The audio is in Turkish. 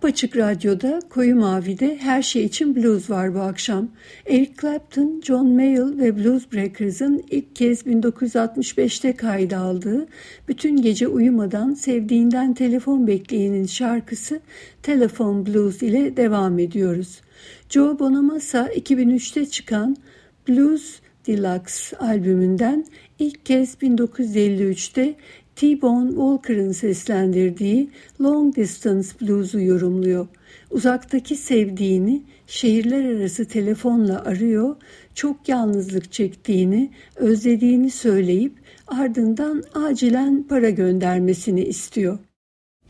Apaçık Radyo'da Koyu Mavi'de Her Şey için Blues var bu akşam. Eric Clapton, John Mayall ve Blues Breakers'ın ilk kez 1965'te kayda aldığı, bütün gece uyumadan sevdiğinden telefon bekleyenin şarkısı Telephone Blues ile devam ediyoruz. Joe Bonamassa 2003'te çıkan Blues Deluxe albümünden ilk kez 1953'te T-Bone Walker'ın seslendirdiği Long Distance Blues'u yorumluyor. Uzaktaki sevdiğini şehirler arası telefonla arıyor, çok yalnızlık çektiğini, özlediğini söyleyip ardından acilen para göndermesini istiyor.